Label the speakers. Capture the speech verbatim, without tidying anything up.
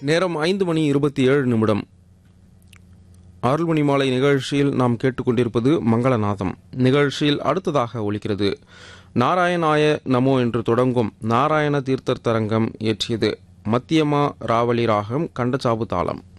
Speaker 1: நேரம் ஐந்து மணி இருபத்தி ஏழு நிமிடம். அருள்மணி மாலை நிகழ்ச்சியில் நாம் கேட்டுக்கொண்டிருப்பது மங்களநாதம். நிகழ்ச்சியில் அடுத்ததாக ஒலிக்கிறது நாராயணாய நமோ என்று தொடங்கும் நாராயண தீர்த்தர் தரங்கம் இயற்றியது மத்தியமா ராவலி ராகம் கண்டசாபு தாளம்.